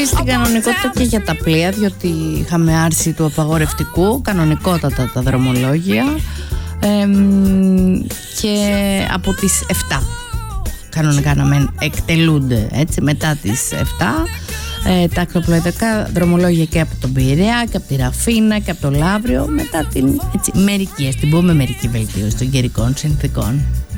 Στην κανονικότητα και για τα πλοία, διότι είχαμε άρση του απαγορευτικού, κανονικότατα τα δρομολόγια, και από τις 7 κανονικά να εκτελούνται, έτσι, μετά τις 7 τα ακτοπλοϊδικά δρομολόγια και από τον Πειραιά και από τη Ραφίνα και από το Λαύριο, μετά την, έτσι, μερική, ας την πούμε, μερική βελτίωση των καιρικών συνθήκων.